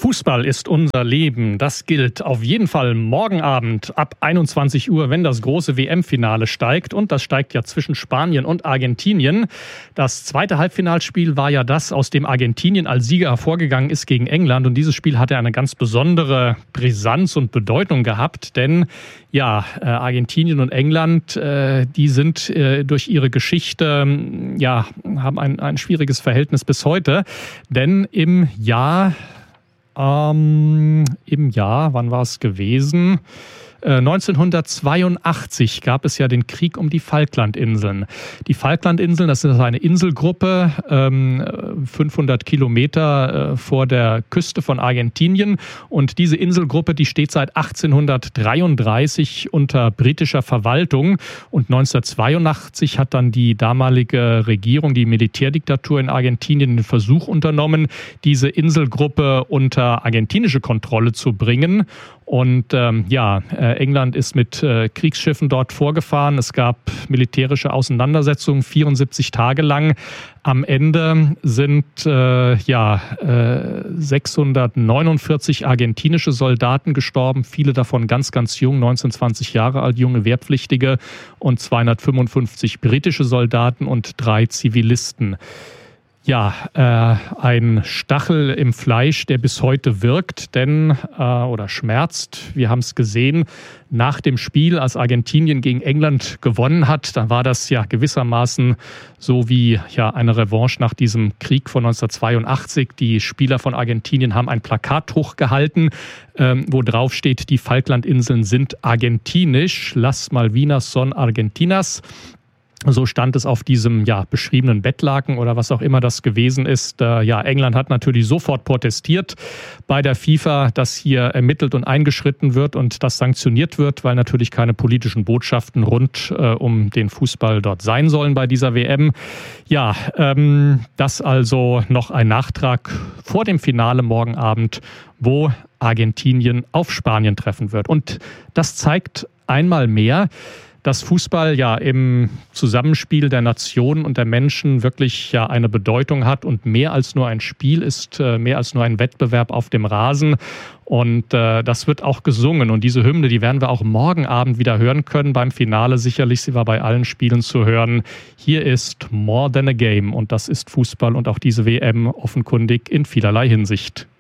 Fußball ist unser Leben. Das gilt auf jeden Fall morgen Abend ab 21 Uhr, wenn das große WM-Finale steigt. Und das steigt ja zwischen Spanien und Argentinien. Das zweite Halbfinalspiel war ja das, aus dem Argentinien als Sieger hervorgegangen ist gegen England. Und dieses Spiel hatte eine ganz besondere Brisanz und Bedeutung gehabt. Denn ja, Argentinien und England, die sind durch ihre Geschichte, haben ein schwieriges Verhältnis bis heute. Denn im Jahr, wann war es gewesen? 1982 gab es ja den Krieg um die Falklandinseln. Die Falklandinseln, das ist eine Inselgruppe, 500 Kilometer vor der Küste von Argentinien. Und diese Inselgruppe, die steht seit 1833 unter britischer Verwaltung. Und 1982 hat dann die damalige Regierung, die Militärdiktatur in Argentinien, den Versuch unternommen, diese Inselgruppe unter argentinische Kontrolle zu bringen. Und England ist mit Kriegsschiffen dort vorgefahren. Es gab militärische Auseinandersetzungen 74 Tage lang. Am Ende sind 649 argentinische Soldaten gestorben, viele davon ganz, ganz jung, 19, 20 Jahre alt, junge Wehrpflichtige, und 255 britische Soldaten und 3 Zivilisten. Ja, ein Stachel im Fleisch, der bis heute wirkt, oder schmerzt. Wir haben es gesehen nach dem Spiel, als Argentinien gegen England gewonnen hat. Da war das ja gewissermaßen so wie eine Revanche nach diesem Krieg von 1982. Die Spieler von Argentinien haben ein Plakat hochgehalten, wo drauf steht: Die Falklandinseln sind argentinisch. Las Malvinas son Argentinas. So stand es auf diesem beschriebenen Bettlaken oder was auch immer das gewesen ist. England hat natürlich sofort protestiert bei der FIFA, dass hier ermittelt und eingeschritten wird und das sanktioniert wird, weil natürlich keine politischen Botschaften rund um den Fußball dort sein sollen bei dieser WM. Das also noch ein Nachtrag vor dem Finale morgen Abend, wo Argentinien auf Spanien treffen wird. Und das zeigt einmal mehr, dass Fußball im Zusammenspiel der Nationen und der Menschen wirklich eine Bedeutung hat und mehr als nur ein Spiel ist, mehr als nur ein Wettbewerb auf dem Rasen. Und das wird auch gesungen. Und diese Hymne, die werden wir auch morgen Abend wieder hören können beim Finale. Sicherlich, sie war bei allen Spielen zu hören. Hier ist More Than a Game. Und das ist Fußball und auch diese WM offenkundig in vielerlei Hinsicht.